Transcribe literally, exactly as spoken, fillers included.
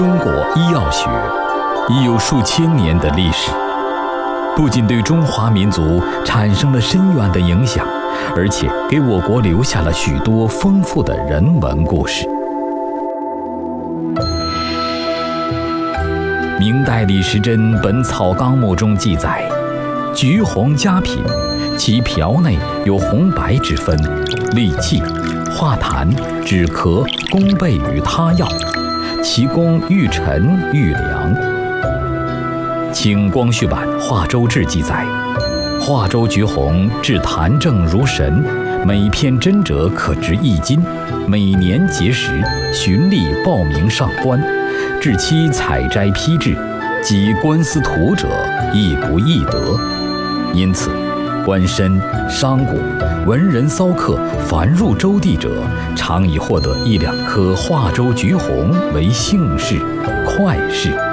中国医药学已有数千年的历史，不仅对中华民族产生了深远的影响，而且给我国留下了许多丰富的人文故事。明代李时珍《本草纲目》中记载，橘红佳品，其瓢内有红白之分，利气、化痰、止咳、攻备与他药，其功愈陈愈凉。清光绪版《华州志》记载，华州橘红治痰症如神，每片针者可值一斤，每年节时循例报名上官，至期采摘批制，及官司徒者亦不易得。因此官绅、商贾、文人骚客凡入州地者，常以获得一两颗华州橘红为幸事、快事。